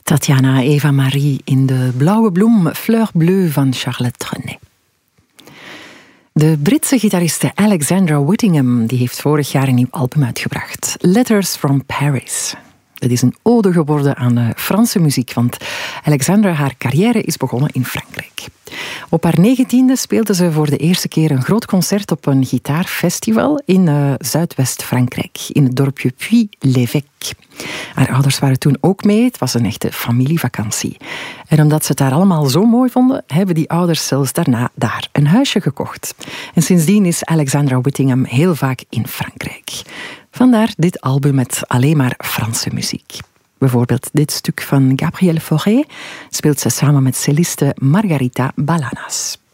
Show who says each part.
Speaker 1: Tatjana Eva-Marie in de blauwe bloem Fleur Bleue van Charlotte Trenet. De Britse gitariste Alexandra Whittingham die heeft vorig jaar een nieuw album uitgebracht. Letters from Paris. Het is een ode geworden aan de Franse muziek, want Alexandra, haar carrière is begonnen in Frankrijk. Op haar 19e speelde ze voor de eerste keer een groot concert op een gitaarfestival in Zuidwest-Frankrijk, in het dorpje Puy-l'Évêque. Haar ouders waren toen ook mee, het was een echte familievakantie. En omdat ze het daar allemaal zo mooi vonden, hebben die ouders zelfs daarna daar een huisje gekocht. En sindsdien is Alexandra Whittingham heel vaak in Frankrijk. Vandaar dit album met alleen maar Franse muziek. Bijvoorbeeld dit stuk van Gabrielle Fauré speelt ze samen met celliste Margarita Balanas.